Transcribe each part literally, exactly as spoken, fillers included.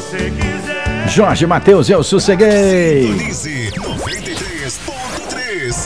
você quiser. Jorge Mateus, eu sosseguei. noventa e três ponto três.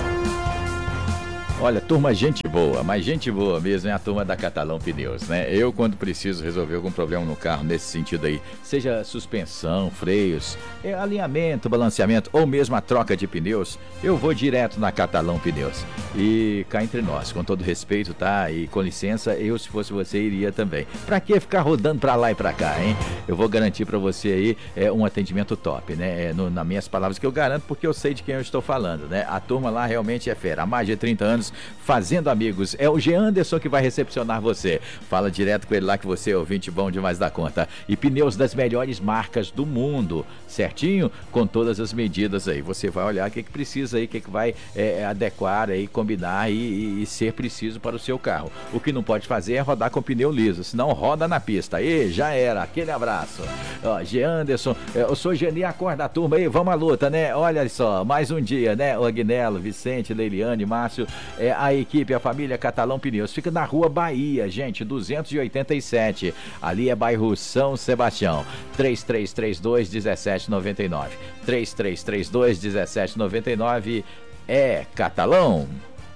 Olha, turma, gente boa, mas gente boa mesmo é a turma da Catalão Pneus, né? Eu, quando preciso resolver algum problema no carro nesse sentido aí, seja suspensão, freios, é, alinhamento, balanceamento ou mesmo a troca de pneus, eu vou direto na Catalão Pneus. E cá entre nós, com todo respeito, tá? E com licença, eu, se fosse você, iria também. Pra que ficar rodando pra lá e pra cá, hein? Eu vou garantir pra você aí é, um atendimento top, né? É, no, nas minhas palavras que eu garanto, porque eu sei de quem eu estou falando, né? A turma lá realmente é fera. Há mais de trinta anos fazendo amigos. É o G. Anderson que vai recepcionar você. Fala direto com ele lá que você é ouvinte bom demais da conta. E pneus das melhores marcas do mundo, certinho? Com todas as medidas aí. Você vai olhar o que, que precisa aí, o que, que vai é, adequar aí, combinar e, e, e ser preciso para o seu carro. O que não pode fazer é rodar com pneu liso, senão roda na pista. E já era. Aquele abraço. Ó, G. Anderson, eu sou Geni, acorda a turma aí, vamos à luta, né? Olha só, mais um dia, né? O Agnello, Vicente, Leiliane, Márcio, é, a equipe, a família Catalão Pneus, fica na Rua Bahia, gente, duzentos e oitenta e sete, ali é bairro São Sebastião. Três três três dois, um sete nove nove, três três três dois, um sete nove nove, é Catalão.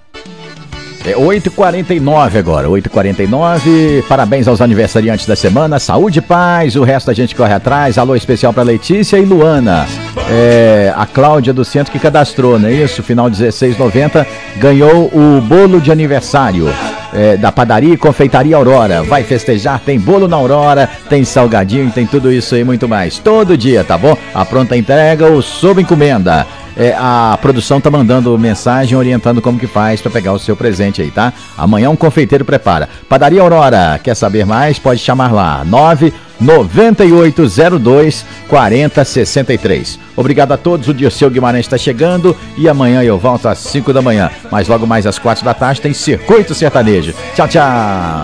É oito e quarenta e nove agora, oito e quarenta e nove, parabéns aos aniversariantes da semana, saúde e paz, o resto a gente corre atrás. Alô especial para Letícia e Luana, é, a Cláudia do Centro que cadastrou, não é isso? Final dezesseis noventa, ganhou o bolo de aniversário é, da padaria e confeitaria Aurora. Vai festejar, tem bolo na Aurora, tem salgadinho, tem tudo isso aí, muito mais, todo dia, tá bom? A pronta entrega ou sob encomenda. É, a produção tá mandando mensagem orientando como que faz para pegar o seu presente aí, tá? Amanhã um confeiteiro prepara. Padaria Aurora, quer saber mais? Pode chamar lá, nove nove oito zero dois quatro zero seis três. Obrigado a todos, o Dirceu Guimarães está chegando e amanhã eu volto às cinco da manhã. Mas logo mais às quatro da tarde tem Circuito Sertanejo. Tchau, tchau!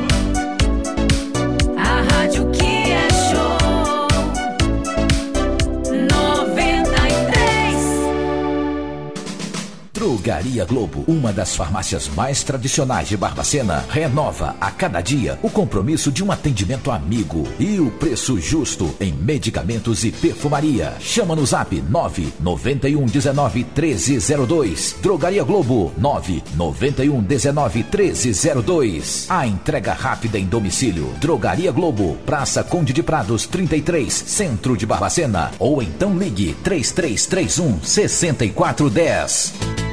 Drogaria Globo, uma das farmácias mais tradicionais de Barbacena, renova a cada dia o compromisso de um atendimento amigo e o preço justo em medicamentos e perfumaria. Chama no zap nove nove um um nove treze zero dois. Drogaria Globo nove nove um um nove treze zero dois. A entrega rápida em domicílio. Drogaria Globo, Praça Conde de Prados trinta e três, Centro de Barbacena. Ou então ligue três três três um, seis quatro um zero.